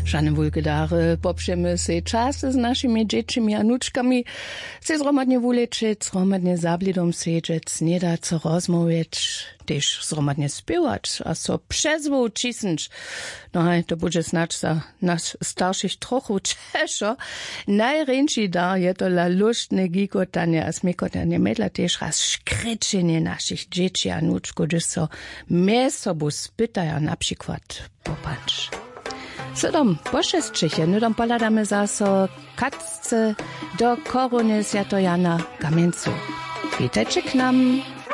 Žane Vulkedare, poprzemy se czasy z naszymi dziećmi a nuczkami, se zromadnie wuleczyć, zromadnie zablidom siedzieć, nie da co rozmawiać, też zromadnie śpiewać, a so przezwu cisnąć. No to będzie znać za nas starszych trochu cieszo. Najręczy da je to la luštne gigotanie, a smikotanie medla też raz szkryczenie naszych dzieci a nuczku, gdyż so mnie sobu spytają na przykład popatrz. Sedom pošestčiche, nudom poladame zaso katce do koruny Svjato Jana Kamencu. Witajcie k nam.